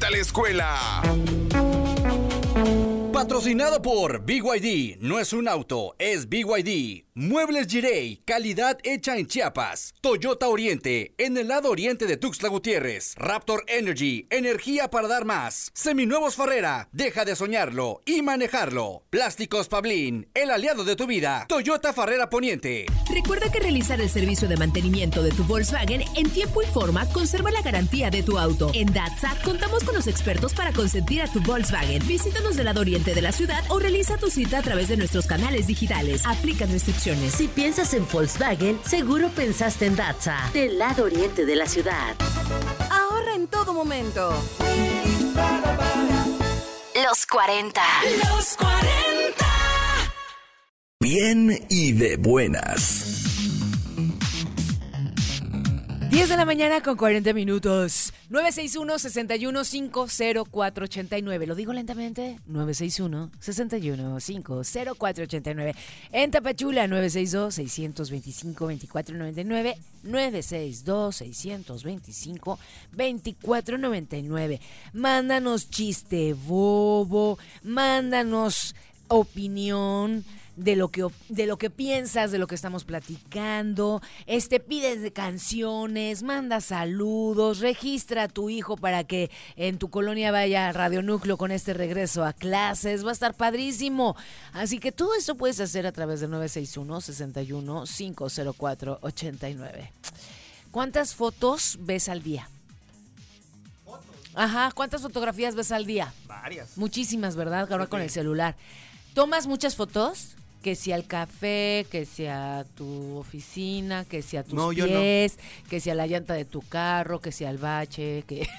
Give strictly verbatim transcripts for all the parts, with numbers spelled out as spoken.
a la escuela. Patrocinado por B Y D. No es un auto, es B Y D. Muebles Girey, calidad hecha en Chiapas. Toyota Oriente, en el lado oriente de Tuxtla Gutiérrez. Raptor Energy, energía para dar más. Seminuevos Farrera, deja de soñarlo y manejarlo. Plásticos Pablín, el aliado de tu vida. Toyota Farrera Poniente. Recuerda que realizar el servicio de mantenimiento de tu Volkswagen en tiempo y forma conserva la garantía de tu auto. En Datsa contamos con los expertos para consentir a tu Volkswagen. Visítanos del lado oriente de la ciudad o realiza tu cita a través de nuestros canales digitales. Aplican restricciones. Si piensas en Volkswagen, seguro pensaste en Datsa, del lado oriente de la ciudad. Ahorra en todo momento. Los cuarenta. Los cuarenta. Bien y de buenas. diez de la mañana con cuarenta minutos. nueve seis uno, seis uno cinco, cero cuatro ocho nueve. ¿Lo digo lentamente? nueve seis uno, seis uno cinco, cero cuatro ocho nueve. En Tapachula, nueve seis dos, seis dos cinco, dos cuatro nueve nueve. nueve seis dos, seis dos cinco, dos cuatro nueve nueve. Mándanos chiste bobo. Mándanos opinión de lo que de lo que piensas, de lo que estamos platicando. Este, pides de canciones, manda saludos, registra a tu hijo para que en tu colonia vaya a Radio Núcleo con este regreso a clases. Va a estar padrísimo. Así que todo esto puedes hacer a través de nueve seis uno, seis uno cinco, cero cuatro ocho nueve. ¿Cuántas fotos ves al día? ¿Fotos? Ajá, ¿cuántas fotografías ves al día? Varias. Muchísimas, ¿verdad? Ahora Sí. con el celular. ¿Tomas muchas fotos? Que sea el café, que sea tu oficina, que sea tus no, pies, no. que sea la llanta de tu carro, que sea el bache, que...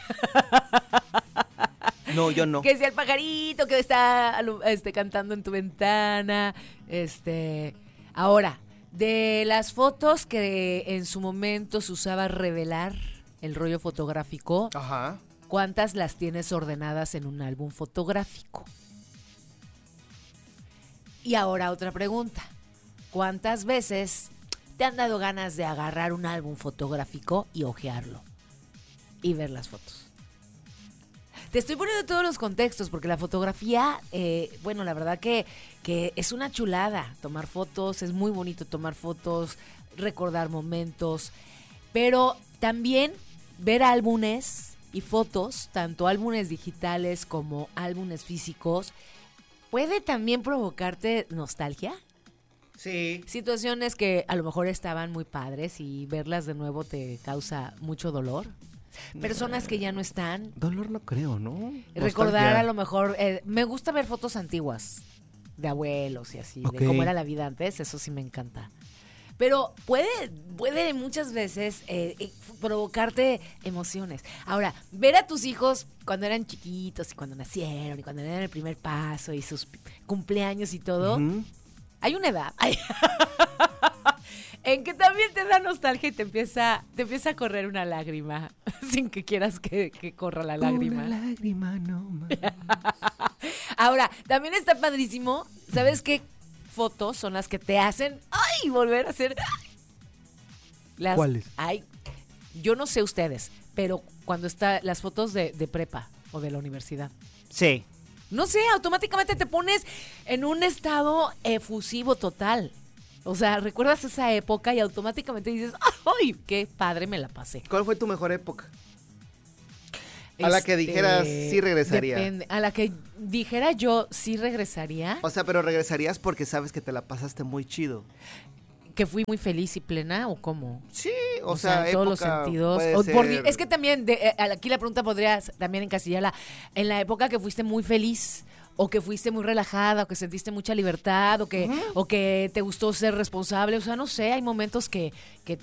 No, yo no. Que sea el pajarito que está este, cantando en tu ventana. Este, ahora, de las fotos que en su momento se usaba revelar el rollo fotográfico, Ajá. ¿cuántas las tienes ordenadas en un álbum fotográfico? Y ahora otra pregunta. ¿Cuántas veces te han dado ganas de agarrar un álbum fotográfico y hojearlo? Y ver las fotos. Te estoy poniendo todos los contextos porque la fotografía, eh, bueno, la verdad que, que es una chulada tomar fotos, es muy bonito tomar fotos, recordar momentos, pero también ver álbumes y fotos, tanto álbumes digitales como álbumes físicos, puede también provocarte nostalgia. Sí. Situaciones que a lo mejor estaban muy padres y verlas de nuevo te causa mucho dolor. Personas que ya no están. Dolor no creo, ¿no? Recordar Nostalgia. a lo mejor... Eh, me gusta ver fotos antiguas de abuelos y así, Ok. de cómo era la vida antes, eso sí me encanta. Pero puede, puede muchas veces eh, eh, provocarte emociones. Ahora, ver a tus hijos cuando eran chiquitos y cuando nacieron y cuando dieron el primer paso y sus cumpleaños y todo, Uh-huh. hay una edad ay, en que también te da nostalgia y te empieza, te empieza a correr una lágrima sin que quieras que, que corra la lágrima. Una lágrima no más. Ahora, también está padrísimo, ¿sabes qué fotos son las que te hacen, ay, volver a hacer? Las, ¿Cuáles? Ay, yo no sé ustedes, pero cuando está las fotos de, de prepa o de la universidad. Sí. No sé, automáticamente te pones en un estado efusivo total. O sea, recuerdas esa época y automáticamente dices, ¡ay, qué padre me la pasé! ¿Cuál fue tu mejor época? A la que dijeras, sí regresaría. Depende. A la que dijera yo, sí regresaría. O sea, pero regresarías porque sabes que te la pasaste muy chido. ¿Que fui muy feliz y plena o cómo? Sí, o, O sea, sea, en todos los época sentidos. puede O por- ser- es que también, de, eh, aquí la pregunta podría también encasillarla en la época que fuiste muy feliz, o que fuiste muy relajada, o que sentiste mucha libertad, o que, Ujú. o que te gustó ser responsable. O sea, no sé, hay momentos que, que